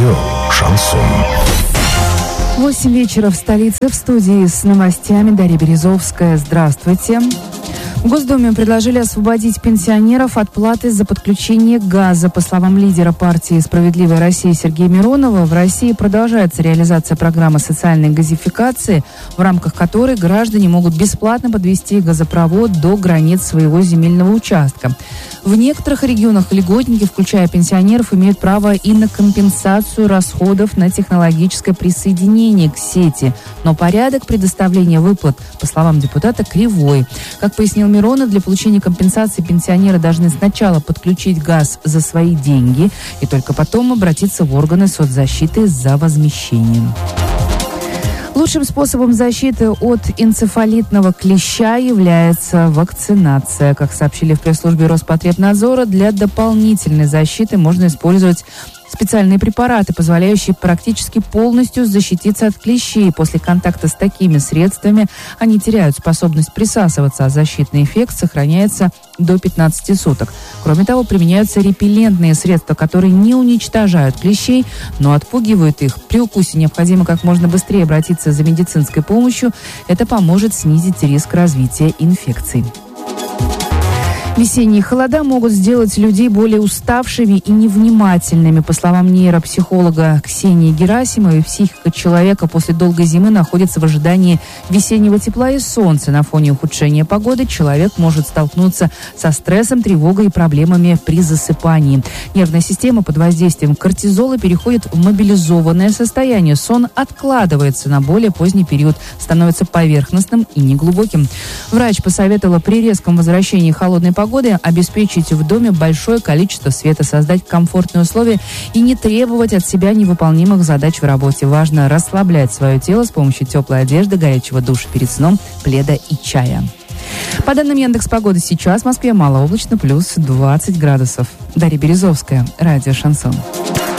Радио «Шансон». 8 вечера в столице. В студии с новостями Дарья Березовская. Здравствуйте. В Госдуме предложили освободить пенсионеров от платы за подключение газа. По словам лидера партии «Справедливая Россия» Сергея Миронова, в России продолжается реализация программы социальной газификации, в рамках которой граждане могут бесплатно подвести газопровод до границ своего земельного участка. В некоторых регионах льготники, включая пенсионеров, имеют право и на компенсацию расходов на технологическое присоединение к сети. Но порядок предоставления выплат, по словам депутата, кривой. Как пояснил Миронов, для получения компенсации пенсионеры должны сначала подключить газ за свои деньги и только потом обратиться в органы соцзащиты за возмещением. Лучшим способом защиты от энцефалитного клеща является вакцинация. Как сообщили в пресс-службе Роспотребнадзора, для дополнительной защиты можно использовать специальные препараты, позволяющие практически полностью защититься от клещей. После контакта с такими средствами они теряют способность присасываться, а защитный эффект сохраняется до 15 суток. Кроме того, применяются репеллентные средства, которые не уничтожают клещей, но отпугивают их. При укусе необходимо как можно быстрее обратиться за медицинской помощью. Это поможет снизить риск развития инфекций. Весенние холода могут сделать людей более уставшими и невнимательными. По словам нейропсихолога Ксении Герасимовой, психика человека после долгой зимы находится в ожидании весеннего тепла и солнца. На фоне ухудшения погоды человек может столкнуться со стрессом, тревогой и проблемами при засыпании. Нервная система под воздействием кортизола переходит в мобилизованное состояние. Сон откладывается на более поздний период, становится поверхностным и неглубоким. Врач посоветовала при резком возвращении холодной погоды обеспечить в доме большое количество света, создать комфортные условия и не требовать от себя невыполнимых задач в работе. Важно расслаблять свое тело с помощью теплой одежды, горячего душа перед сном, пледа и чая. По данным Яндекс.Погоды, сейчас в Москве малооблачно, плюс 20 градусов. Дарья Березовская, радио «Шансон».